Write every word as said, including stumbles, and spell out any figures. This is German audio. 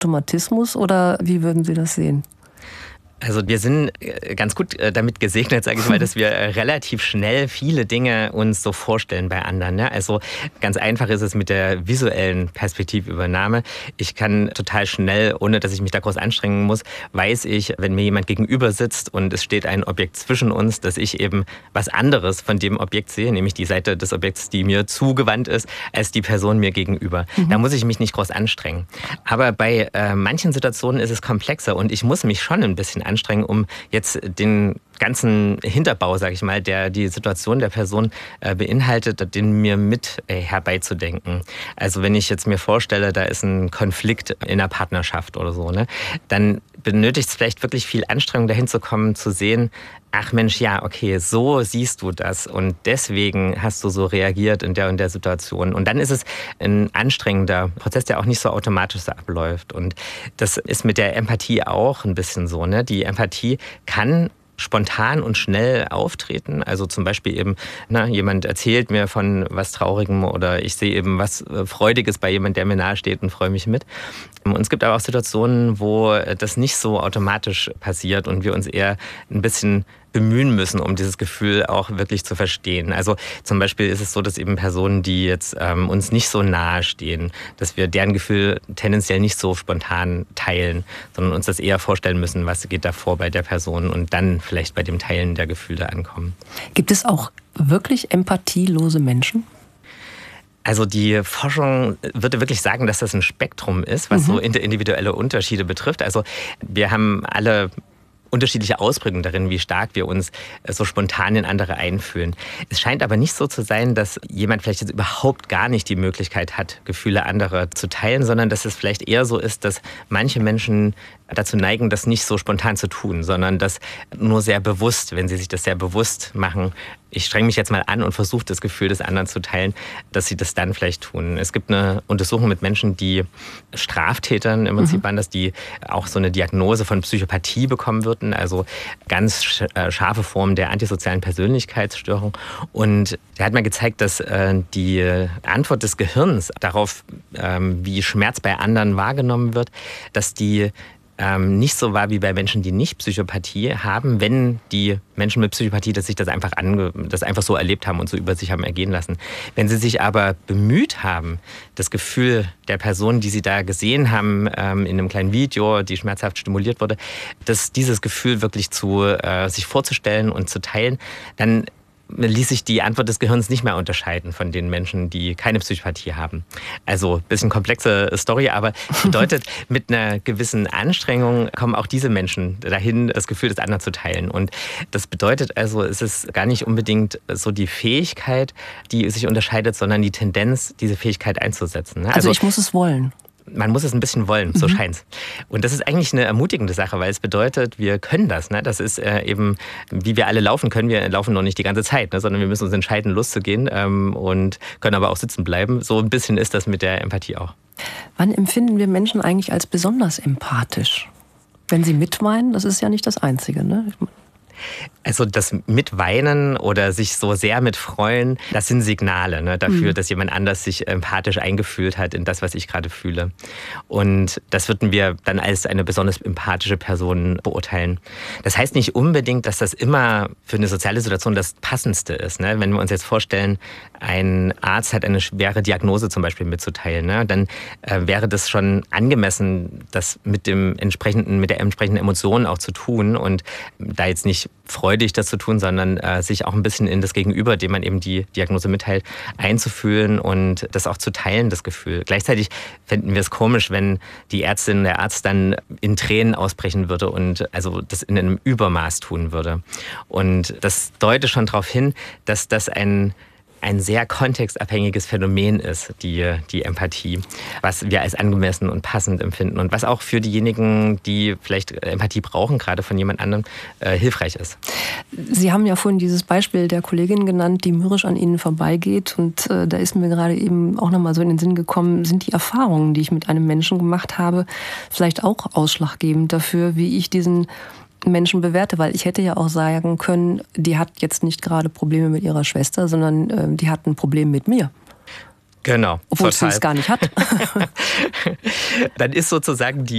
Automatismus oder wie würden Sie das sehen? Also wir sind ganz gut damit gesegnet, sage ich mal, dass wir relativ schnell viele Dinge uns so vorstellen bei anderen. Ne? Also ganz einfach ist es mit der visuellen Perspektivübernahme. Ich kann total schnell, ohne dass ich mich da groß anstrengen muss, weiß ich, wenn mir jemand gegenüber sitzt und es steht ein Objekt zwischen uns, dass ich eben was anderes von dem Objekt sehe, nämlich die Seite des Objekts, die mir zugewandt ist, als die Person mir gegenüber. Mhm. Da muss ich mich nicht groß anstrengen. Aber bei äh, manchen Situationen ist es komplexer und ich muss mich schon ein bisschen anstrengen, um jetzt den ganzen Hinterbau, sage ich mal, der die Situation der Person äh, beinhaltet, den mir mit äh, herbeizudenken. Also wenn ich jetzt mir vorstelle, da ist ein Konflikt in einer Partnerschaft oder so, ne, dann benötigt es vielleicht wirklich viel Anstrengung, dahin zu kommen, zu sehen, ach Mensch, ja, okay, so siehst du das und deswegen hast du so reagiert in der und der Situation. Und dann ist es ein anstrengender Prozess, der auch nicht so automatisch so abläuft. Und das ist mit der Empathie auch ein bisschen so, ne? Die Empathie kann spontan und schnell auftreten. Also zum Beispiel eben, na, jemand erzählt mir von was Traurigem oder ich sehe eben was Freudiges bei jemandem, der mir nahe steht und freue mich mit. Und es gibt aber auch Situationen, wo das nicht so automatisch passiert und wir uns eher ein bisschen bemühen müssen, um dieses Gefühl auch wirklich zu verstehen. Also zum Beispiel ist es so, dass eben Personen, die jetzt ähm, uns nicht so nahe stehen, dass wir deren Gefühl tendenziell nicht so spontan teilen, sondern uns das eher vorstellen müssen, was geht da vor bei der Person und dann vielleicht bei dem Teilen der Gefühle ankommen. Gibt es auch wirklich empathielose Menschen? Also die Forschung würde wirklich sagen, dass das ein Spektrum ist, was mhm. so individuelle Unterschiede betrifft. Also wir haben alle unterschiedliche Ausprägungen darin, wie stark wir uns so spontan in andere einfühlen. Es scheint aber nicht so zu sein, dass jemand vielleicht jetzt überhaupt gar nicht die Möglichkeit hat, Gefühle anderer zu teilen, sondern dass es vielleicht eher so ist, dass manche Menschen dazu neigen, das nicht so spontan zu tun, sondern das nur sehr bewusst, wenn sie sich das sehr bewusst machen, ich strenge mich jetzt mal an und versuche das Gefühl des anderen zu teilen, dass sie das dann vielleicht tun. Es gibt eine Untersuchung mit Menschen, die Straftätern im Prinzip mhm. waren, dass die auch so eine Diagnose von Psychopathie bekommen würden, also ganz scharfe Formen der antisozialen Persönlichkeitsstörung. Und der hat mal gezeigt, dass die Antwort des Gehirns darauf, wie Schmerz bei anderen wahrgenommen wird, dass die nicht so war wie bei Menschen, die nicht Psychopathie haben, wenn die Menschen mit Psychopathie, dass sich das einfach, ange, das einfach so erlebt haben und so über sich haben ergehen lassen. Wenn sie sich aber bemüht haben, das Gefühl der Person, die sie da gesehen haben, in einem kleinen Video, die schmerzhaft stimuliert wurde, dass dieses Gefühl wirklich zu äh, sich vorzustellen und zu teilen, dann ließ sich die Antwort des Gehirns nicht mehr unterscheiden von den Menschen, die keine Psychopathie haben. Also ein bisschen komplexe Story, aber bedeutet, mit einer gewissen Anstrengung kommen auch diese Menschen dahin, das Gefühl des anderen zu teilen. Und das bedeutet also, es ist gar nicht unbedingt so die Fähigkeit, die sich unterscheidet, sondern die Tendenz, diese Fähigkeit einzusetzen. Also, also ich muss es wollen. Man muss es ein bisschen wollen, so mhm. scheint's. Und das ist eigentlich eine ermutigende Sache, weil es bedeutet, wir können das. Ne? Das ist äh, eben, wie wir alle laufen können. Wir laufen noch nicht die ganze Zeit, ne? Sondern wir müssen uns entscheiden, loszugehen ähm, und können aber auch sitzen bleiben. So ein bisschen ist das mit der Empathie auch. Wann empfinden wir Menschen eigentlich als besonders empathisch? Wenn sie mitweinen, das ist ja nicht das Einzige, ne? Also das Mitweinen oder sich so sehr mitfreuen, das sind Signale, ne, dafür, mhm. dass jemand anders sich empathisch eingefühlt hat in das, was ich gerade fühle. Und das würden wir dann als eine besonders empathische Person beurteilen. Das heißt nicht unbedingt, dass das immer für eine soziale Situation das Passendste ist. Ne? Wenn wir uns jetzt vorstellen, ein Arzt hat eine schwere Diagnose zum Beispiel mitzuteilen, ne? Dann äh, wäre das schon angemessen, das mit dem entsprechenden, mit der entsprechenden Emotion auch zu tun und da jetzt nicht freudig das zu tun, sondern äh, sich auch ein bisschen in das Gegenüber, dem man eben die Diagnose mitteilt, einzufühlen und das auch zu teilen, das Gefühl. Gleichzeitig fänden wir es komisch, wenn die Ärztin, der Arzt dann in Tränen ausbrechen würde und also das in einem Übermaß tun würde. Und das deutet schon darauf hin, dass das ein ein sehr kontextabhängiges Phänomen ist, die, die Empathie, was wir als angemessen und passend empfinden und was auch für diejenigen, die vielleicht Empathie brauchen, gerade von jemand anderem, äh, hilfreich ist. Sie haben ja vorhin dieses Beispiel der Kollegin genannt, die mürrisch an Ihnen vorbeigeht und äh, da ist mir gerade eben auch nochmal so in den Sinn gekommen, sind die Erfahrungen, die ich mit einem Menschen gemacht habe, vielleicht auch ausschlaggebend dafür, wie ich diesen Menschen bewerte, weil ich hätte ja auch sagen können, die hat jetzt nicht gerade Probleme mit ihrer Schwester, sondern äh, die hat ein Problem mit mir. Genau. Obwohl total. Sie es gar nicht hat. Dann ist sozusagen die